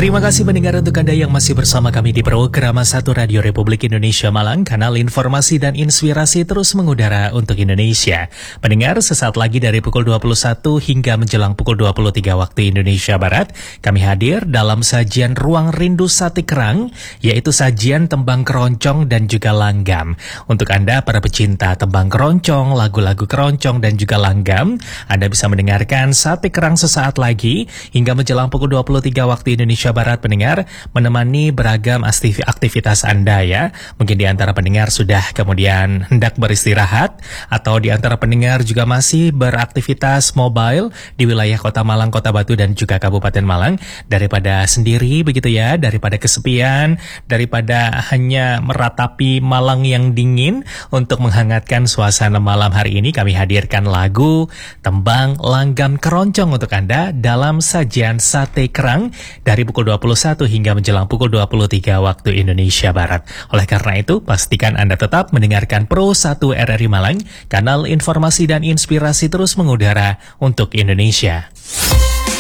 Terima kasih pendengar untuk Anda yang masih bersama kami di program 1 Radio Republik Indonesia Malang, kanal informasi dan inspirasi terus mengudara untuk Indonesia. Pendengar, sesaat lagi dari pukul 21 hingga menjelang pukul 23 waktu Indonesia Barat, kami hadir dalam sajian Ruang Rindu Sate Kerang, yaitu sajian tembang keroncong dan juga langgam. Untuk Anda para pecinta tembang keroncong, lagu-lagu keroncong dan juga langgam, Anda bisa mendengarkan Sate Kerang sesaat lagi hingga menjelang pukul 23 waktu Indonesia Barat, pendengar, menemani beragam aktivitas Anda ya. Mungkin di antara pendengar sudah kemudian hendak beristirahat, atau di antara pendengar juga masih beraktivitas mobile di wilayah Kota Malang, Kota Batu dan juga Kabupaten Malang. Daripada sendiri begitu ya, daripada kesepian, daripada hanya meratapi Malang yang dingin, untuk menghangatkan suasana malam hari ini kami hadirkan lagu tembang langgam keroncong untuk Anda dalam sajian Sate Kerang dari pukul 21 hingga menjelang pukul 23 waktu Indonesia Barat. Oleh karena itu, pastikan Anda tetap mendengarkan Pro 1 RRI Malang, kanal informasi dan inspirasi terus mengudara untuk Indonesia.